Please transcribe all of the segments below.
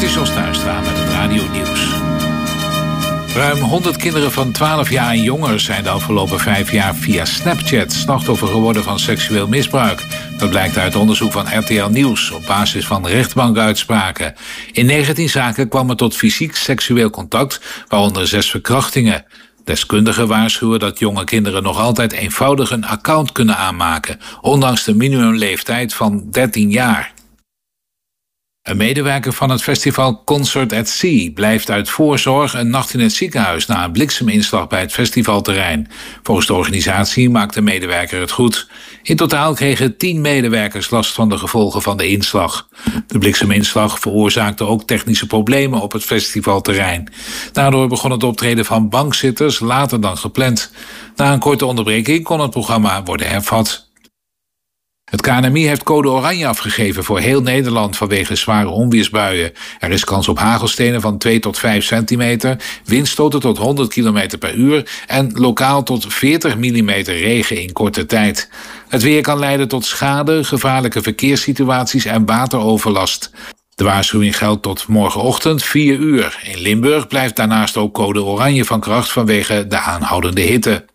Dit is Jos Tuinstra met het Radio Nieuws. Ruim 100 kinderen van 12 jaar en jonger zijn de afgelopen 5 jaar via Snapchat slachtoffer geworden van seksueel misbruik. Dat blijkt uit onderzoek van RTL Nieuws op basis van rechtbankuitspraken. In 19 zaken kwam het tot fysiek seksueel contact, waaronder 6 verkrachtingen. Deskundigen waarschuwen dat jonge kinderen nog altijd eenvoudig een account kunnen aanmaken, ondanks de minimumleeftijd van 13 jaar. Een medewerker van het festival Concert at Sea blijft uit voorzorg een nacht in het ziekenhuis na een blikseminslag bij het festivalterrein. Volgens de organisatie maakt de medewerker het goed. In totaal kregen 10 medewerkers last van de gevolgen van de inslag. De blikseminslag veroorzaakte ook technische problemen op het festivalterrein. Daardoor begon het optreden van bankzitters later dan gepland. Na een korte onderbreking kon het programma worden hervat. Het KNMI heeft code oranje afgegeven voor heel Nederland vanwege zware onweersbuien. Er is kans op hagelstenen van 2 tot 5 centimeter, windstoten tot 100 km per uur en lokaal tot 40 mm regen in korte tijd. Het weer kan leiden tot schade, gevaarlijke verkeerssituaties en wateroverlast. De waarschuwing geldt tot morgenochtend 4 uur. In Limburg blijft daarnaast ook code oranje van kracht vanwege de aanhoudende hitte.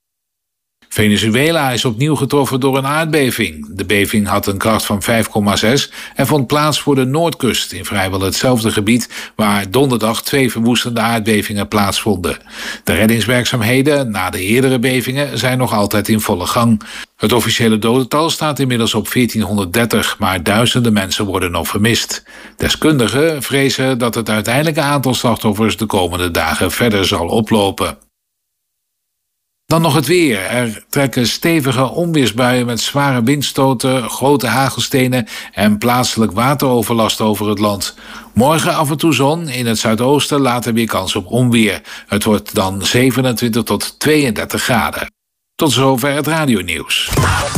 Venezuela is opnieuw getroffen door een aardbeving. De beving had een kracht van 5,6 en vond plaats voor de Noordkust, in vrijwel hetzelfde gebied waar donderdag 2 verwoestende aardbevingen plaatsvonden. De reddingswerkzaamheden na de eerdere bevingen zijn nog altijd in volle gang. Het officiële dodental staat inmiddels op 1430, maar duizenden mensen worden nog vermist. Deskundigen vrezen dat het uiteindelijke aantal slachtoffers de komende dagen verder zal oplopen. Dan nog het weer. Er trekken stevige onweersbuien met zware windstoten, grote hagelstenen en plaatselijk wateroverlast over het land. Morgen af en toe zon, in het zuidoosten later weer kans op onweer. Het wordt dan 27 tot 32 graden. Tot zover het radionieuws.